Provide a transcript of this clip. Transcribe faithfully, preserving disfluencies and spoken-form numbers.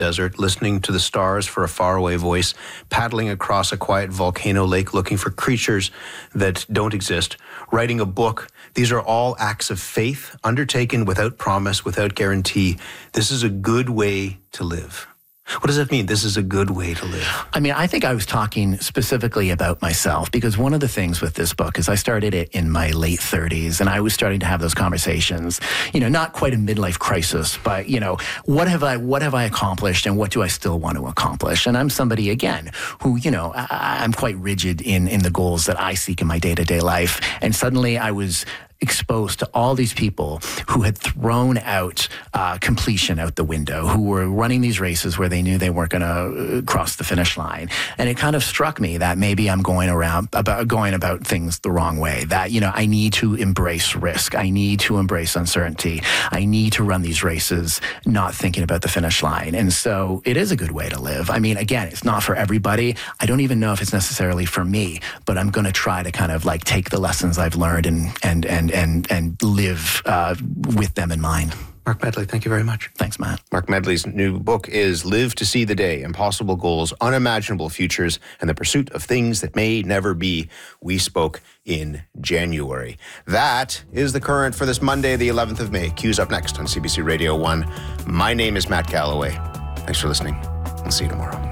desert, listening to the stars for a faraway voice, paddling across a quiet volcano lake looking for creatures that don't exist, writing a book. These are all acts of faith undertaken without promise, without guarantee. This is a good way to live. What does that mean? This is a good way to live. I mean, I think I was talking specifically about myself, because one of the things with this book is I started it in my late thirties, and I was starting to have those conversations, you know, not quite a midlife crisis, but, you know, what have I, what have I accomplished and what do I still want to accomplish? And I'm somebody, again, who, you know, I, I'm quite rigid in, in the goals that I seek in my day-to-day life. And suddenly I was exposed to all these people who had thrown out uh, completion out the window, who were running these races where they knew they weren't going to cross the finish line. And it kind of struck me that maybe I'm going around about going about things the wrong way, that, you know, I need to embrace risk. I need to embrace uncertainty. I need to run these races not thinking about the finish line. And so it is a good way to live. I mean, again, it's not for everybody. I don't even know if it's necessarily for me, but I'm going to try to kind of like take the lessons I've learned and, and, and, and, and live uh, with them in mind. Mark Medley, thank you very much. Thanks, Matt. Mark Medley's new book is Live to See the Day, Impossible Goals, Unimaginable Futures, and the Pursuit of Things That May Never Be. We spoke in January. That is the current for this Monday, the eleventh of May. Q's up next on C B C Radio one. My name is Matt Galloway. Thanks for listening. I'll see you tomorrow.